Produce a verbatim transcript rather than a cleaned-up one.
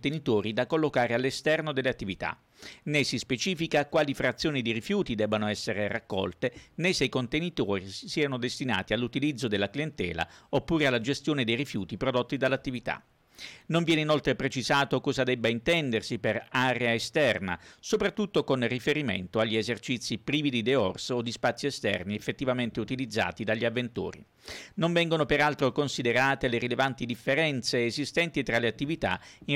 contenitori da collocare all'esterno delle attività. Né si specifica quali frazioni di rifiuti debbano essere raccolte, né se i contenitori siano destinati all'utilizzo della clientela oppure alla gestione dei rifiuti prodotti dall'attività. Non viene inoltre precisato cosa debba intendersi per area esterna, soprattutto con riferimento agli esercizi privi di dehors o di spazi esterni effettivamente utilizzati dagli avventori. Non vengono peraltro considerate le rilevanti differenze esistenti tra le attività in